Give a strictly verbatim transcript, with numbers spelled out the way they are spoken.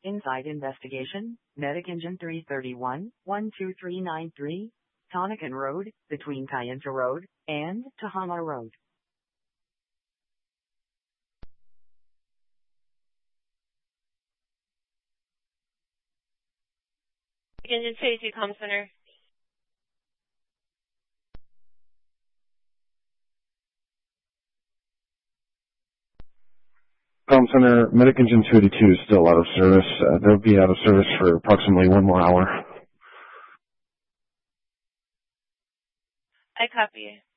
Inside investigation, Medic Engine three thirty-one, one two three nine three, Tonican Road, between Kayenta Road and Tahama Road. Engine twenty-two, comm center. Comm Center, Medic Engine two eighty-two is still out of service. Uh, they'll be out of service for approximately one more hour. I copy you.